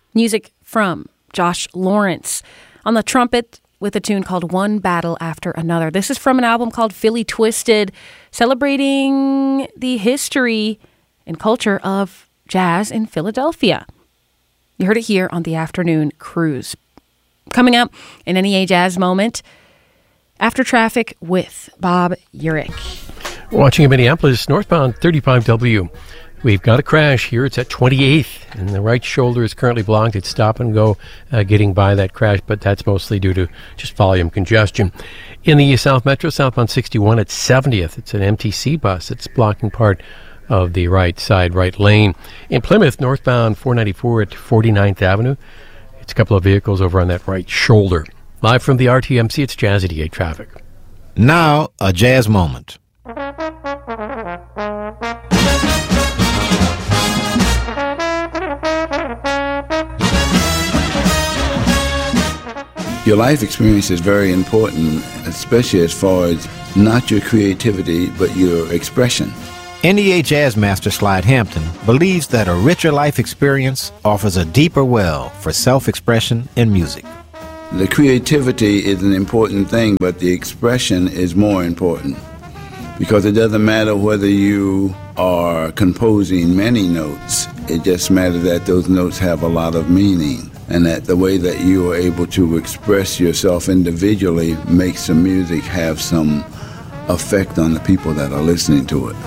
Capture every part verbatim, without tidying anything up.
Music from Josh Lawrence. On the trumpet with a tune called One Battle After Another. This is from an album called Philly Twisted, celebrating the history and culture of jazz in Philadelphia. You heard it here on the Afternoon Cruise. Coming up in N E A Jazz Moment, After Traffic with Bob Urich. Watching in Minneapolis, northbound thirty-five W. We've got a crash here. It's at twenty-eighth, and the right shoulder is currently blocked. It's stop and go uh, getting by that crash, but that's mostly due to just volume congestion. In the South Metro, southbound sixty-one at seventieth, it's an M T C bus. It's blocking part of the right side, right lane. In Plymouth, northbound four ninety-four at forty-ninth Avenue, it's a couple of vehicles over on that right shoulder. Live from the R T M C, it's Jazz eighty-eight traffic. Now, a jazz moment. Your life experience is very important, especially as far as not your creativity, but your expression. N E A Jazz Master Slide Hampton believes that a richer life experience offers a deeper well for self-expression in music. The creativity is an important thing, but the expression is more important. Because it doesn't matter whether you are composing many notes, it just matters that those notes have a lot of meaning, and that the way that you are able to express yourself individually makes the music have some effect on the people that are listening to it.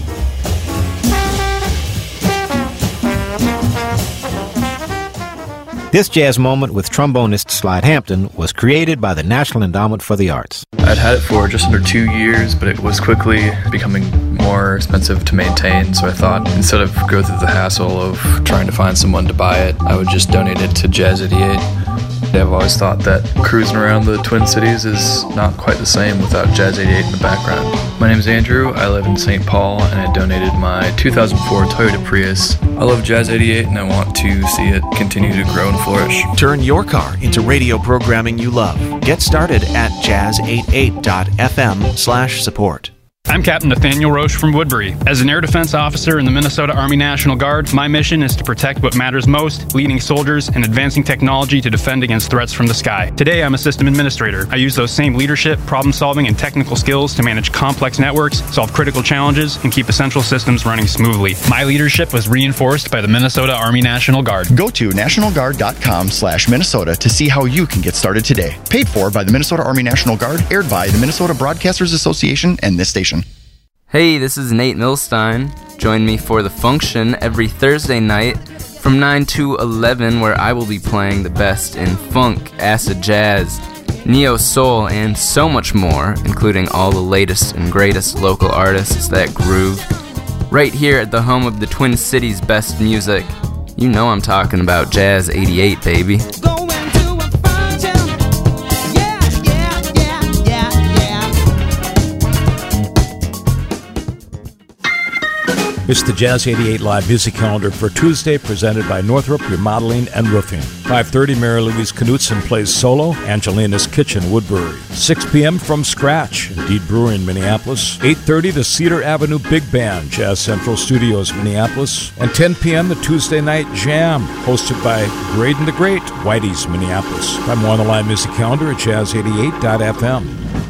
This jazz moment with trombonist Slide Hampton was created by the National Endowment for the Arts. I'd had it for just under two years, but it was quickly becoming more expensive to maintain, so I thought instead of go through the hassle of trying to find someone to buy it, I would just donate it to Jazz eighty-eight. I've always thought that cruising around the Twin Cities is not quite the same without Jazz eighty-eight in the background. My name's Andrew, I live in Saint Paul, and I donated my two thousand four Toyota Prius. I love Jazz eighty-eight, and I want to see it continue to grow and flourish. Turn your car into radio programming you love. Get started at jazz eighty-eight dot f m slash support. I'm Captain Nathaniel Roche from Woodbury. As an air defense officer in the Minnesota Army National Guard, my mission is to protect what matters most, leading soldiers and advancing technology to defend against threats from the sky. Today, I'm a system administrator. I use those same leadership, problem-solving, and technical skills to manage complex networks, solve critical challenges, and keep essential systems running smoothly. My leadership was reinforced by the Minnesota Army National Guard. Go to national guard dot com slash Minnesota to see how you can get started today. Paid for by the Minnesota Army National Guard, aired by the Minnesota Broadcasters Association and this station. Hey, this is Nate Milstein. Join me for The Function every Thursday night from nine to eleven, where I will be playing the best in funk, acid jazz, neo-soul, and so much more, including all the latest and greatest local artists that groove. Right here at the home of the Twin Cities' best music. You know I'm talking about Jazz eighty-eight, baby. It's the Jazz eighty-eight Live Music Calendar for Tuesday, presented by Northrop Remodeling and Roofing. five thirty, Mary Louise Knutson plays solo, Angelina's Kitchen, Woodbury. six p.m. From Scratch, Indeed Brewing, Minneapolis. eight thirty, the Cedar Avenue Big Band, Jazz Central Studios, Minneapolis. And ten p.m., the Tuesday Night Jam, hosted by Graydon the Great, Whitey's, Minneapolis. I'm on the Live Music Calendar at jazz eighty-eight dot f m.